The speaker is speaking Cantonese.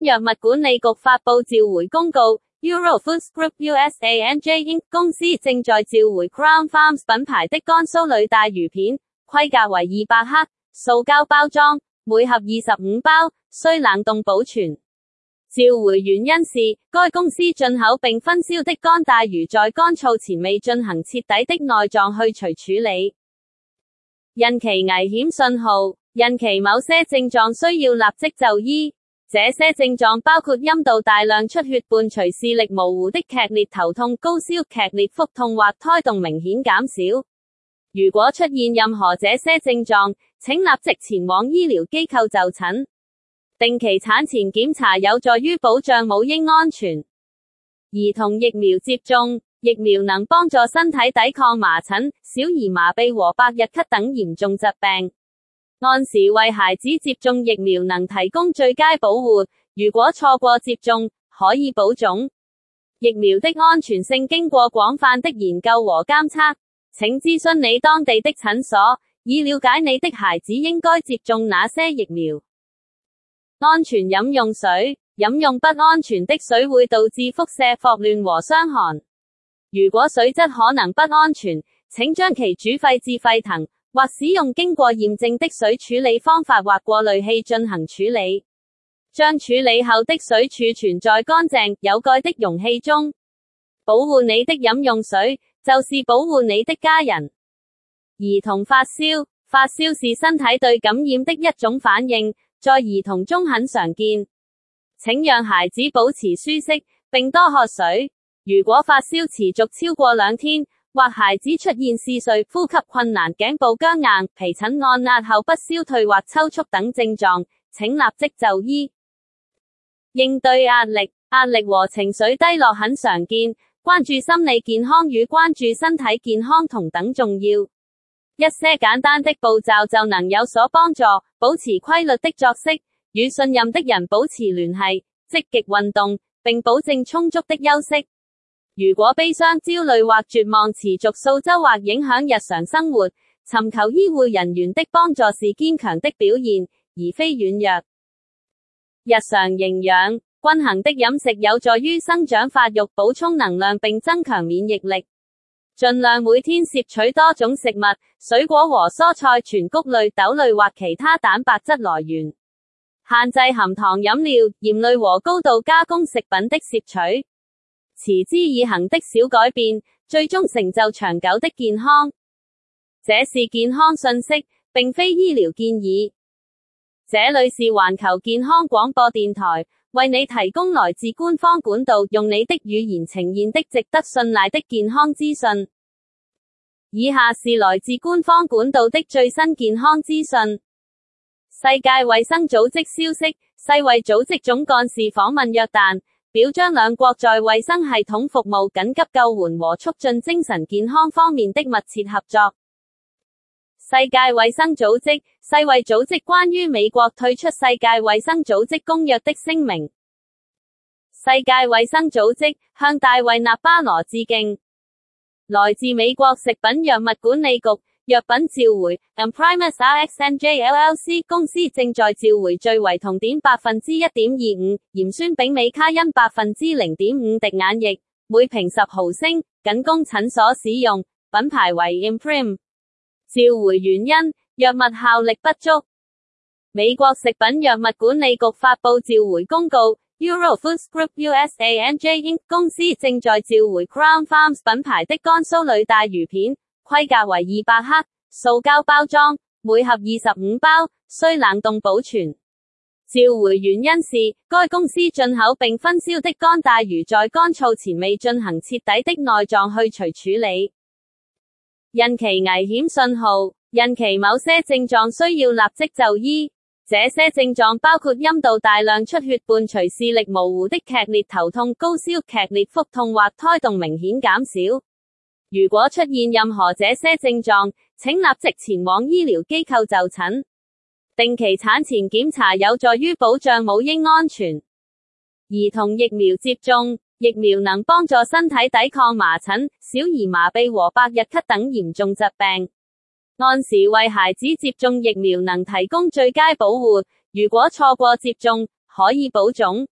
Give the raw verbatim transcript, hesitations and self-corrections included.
藥物管理局發佈召回公告 ，Euro Foods Group U S A N J Incorporated 公司正在召回 Crown Farms 品牌的乾酥裏帶魚片，規格為二百克，塑膠包裝，每盒二十五包，需冷凍保存。召回原因是，該公司進口並分銷的乾帶魚在乾燥前未進行徹底的內臟去除處理。孕期危險信號，孕期某些症狀需要立即就醫。這些症狀包括陰道大量出血伴隨視力模糊的劇烈頭痛、高燒、劇烈腹痛或胎動明顯減少。如果出現任何這些症狀，請立即前往醫療機構就診。定期產前檢查有助於保障母嬰安全。兒童疫苗接種，疫苗能幫助身體抵抗麻疹、小兒麻痹和百日咳等嚴重疾病。按時為孩子接種疫苗能提供最佳保護，如果錯過接種，可以保種。疫苗的安全性經過廣泛的研究和監測，請諮詢你當地的診所，以了解你的孩子應該接種哪些疫苗。安全飲用水，飲用不安全的水會導致腹瀉、霍亂和傷寒。如果水質可能不安全，請將其煮沸至沸騰，或使用經過驗證的水處理方法或過濾器進行處理。將處理後的水儲存在乾淨、有蓋的容器中。保護你的飲用水，就是保護你的家人。兒童發燒，發燒是身體對感染的一種反應，在兒童中很常見。請讓孩子保持舒適，並多喝水。如果發燒持續超過兩天，或孩子出現嗜睡、呼吸困難、頸部僵硬、皮疹按壓後不消退或抽搐等症狀，請立即就醫。應對壓力，壓力和情緒低落很常見，關注心理健康與關注身體健康同等重要。一些簡單的步驟就能有所幫助，保持規律的作息，與信任的人保持聯繫，積極運動，並保證充足的休息。如果悲傷、焦慮或絕望持續數週或影響日常生活，尋求醫護人員的幫助是堅強的表現，而非軟弱。日常營養，均衡的飲食有助於生長發育、補充能量並增強免疫力。盡量每天攝取多種食物、水果和蔬菜、全穀類、豆類或其他蛋白質來源。限制含糖飲料、鹽類和高度加工食品的攝取。持之以恆的小改變，最終成就長久的健康。這是健康信息，並非醫療建議。這裏是環球健康廣播電台，為你提供來自官方管道，用你的語言呈現的值得信賴的健康資訊。以下是來自官方管道的最新健康資訊。世界衛生組織消息，世衛組織總幹事訪問約旦，表彰兩國在衛生系統服務、緊急救援和促進精神健康方面的密切合作。世界衛生組織，世衛組織關於美國退出世界衛生組織公約的聲明。世界衛生組織向大衛納巴羅致敬。來自美國食品藥物管理局藥品召回 Imprimis R X N J L L C 公司正在召回最為銅碘百分之一點二五、鹽酸丙美卡因百分之零點五滴眼液，每瓶十毫升，僅供診所使用，品牌為 Imprim。召回原因，藥物效力不足。美國食品藥物管理局發佈召回公告 ，Euro Foods Group U S A N J Incorporated 公司正在召回 Crown Farms 品牌的乾酥裏帶魚片，規格為二百克，塑膠包裝，每盒二十五包，需冷凍保存。召回原因是，該公司進口並分銷的乾帶魚在乾燥前未進行徹底的內臟去除處理。孕期危險信號，孕期某些症狀需要立即就醫。這些症狀包括陰道大量出血伴隨視力模糊的劇烈頭痛、高燒、劇烈腹痛或胎動明顯減少。如果出現任何這些症狀，請立即前往醫療機構就診。定期產前檢查有助於保障母嬰安全。兒童疫苗接種，疫苗能幫助身體抵抗麻疹、小兒麻痹和百日咳等嚴重疾病。按時為孩子接種疫苗能提供最佳保護，如果錯過接種，可以保種。